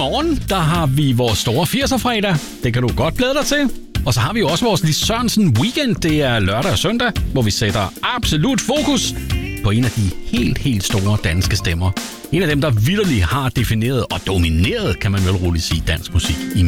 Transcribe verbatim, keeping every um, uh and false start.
morgen, der har vi vores store firser-fredag. Det kan du godt glæde dig til. Og så har vi jo også vores Lis Sørensen Weekend. Det er lørdag og søndag, hvor vi sætter absolut fokus på en af de helt, helt store danske stemmer. En af dem, der vitterligt har defineret og domineret, kan man vel roligt sige, dansk musik i